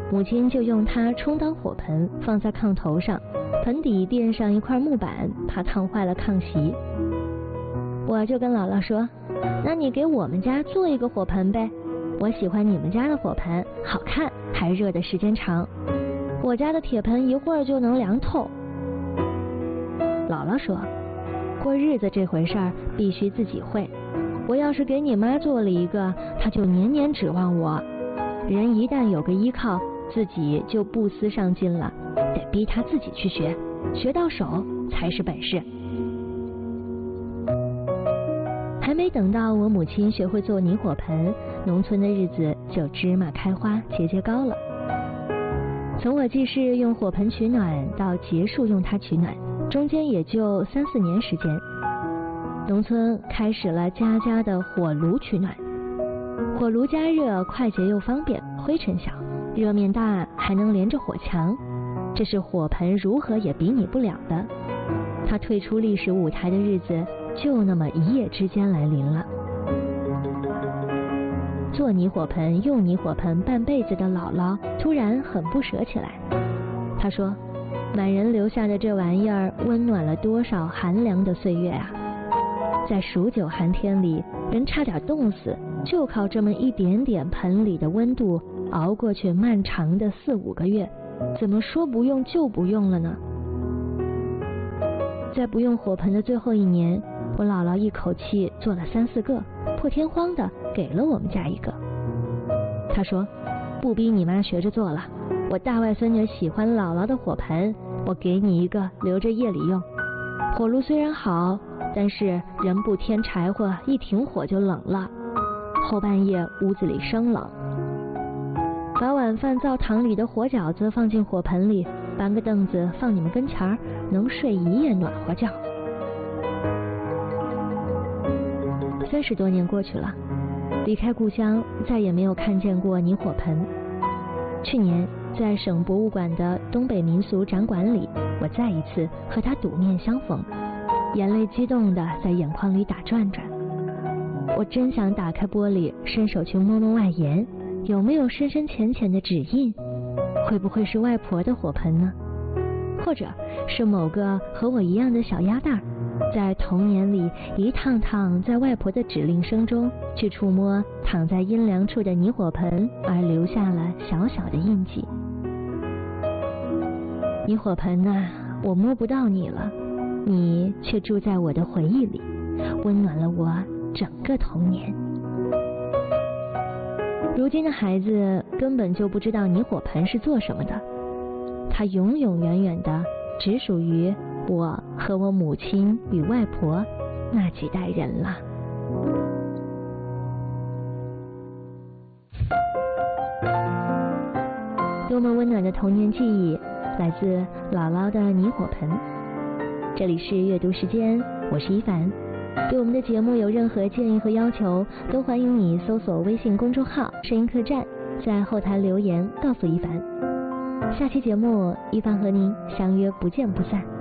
母亲就用它充当火盆，放在炕头上，盆底垫上一块木板，怕烫坏了炕席。我就跟姥姥说，那你给我们家做一个火盆呗，我喜欢你们家的火盆，好看还热的时间长，我家的铁盆一会儿就能凉透。姥姥说，过日子这回事儿必须自己会，我要是给你妈做了一个，她就年年指望我，人一旦有个依靠，自己就不思上进了，得逼她自己去学，学到手才是本事。还没等到我母亲学会做泥火盆，农村的日子就芝麻开花节节高了。从我记事用火盆取暖到结束用它取暖，中间也就3-4年时间。农村开始了家家的火炉取暖，火炉加热快捷又方便，灰尘小，热面大，还能连着火墙，这是火盆如何也比拟不了的。它退出历史舞台的日子就那么一夜之间来临了。做泥火盆用泥火盆半辈子的姥姥突然很不舍起来，她说，满人留下的这玩意儿温暖了多少寒凉的岁月啊，在数9寒天里人差点冻死，就靠这么一点点盆里的温度熬过去漫长的4-5个月，怎么说不用就不用了呢？在不用火盆的最后1年，我姥姥一口气做了3-4个，破天荒的给了我们家一个。她说，不逼你妈学着做了，我大外孙女喜欢姥姥的火盆，我给你一个留着夜里用。火炉虽然好，但是人不添柴火，一停火就冷了，后半夜屋子里生冷。把晚饭灶堂里的火饺子放进火盆里，搬个凳子放你们跟前儿，能睡一夜暖和觉。30多年过去了，离开故乡，再也没有看见过泥火盆。去年在省博物馆的东北民俗展馆里，我再一次和他睹面相逢，眼泪激动的在眼眶里打转转。我真想打开玻璃，伸手去摸摸外沿，有没有深深浅浅的指印？会不会是外婆的火盆呢？或者是某个和我一样的小鸭蛋，在童年里一趟趟在外婆的指令声中去触摸躺在阴凉处的泥火盆，而留下了小小的印记。泥火盆啊，我摸不到你了，你却住在我的回忆里，温暖了我整个童年。如今的孩子根本就不知道泥火盆是做什么的，它永永远远的只属于我和我母亲与外婆那几代人了。多么温暖的童年记忆，来自姥姥的泥火盆。这里是阅读时间，我是一凡。对我们的节目有任何建议和要求，都欢迎你搜索微信公众号声音客栈，在后台留言告诉一凡。下期节目，一凡和您相约不见不散。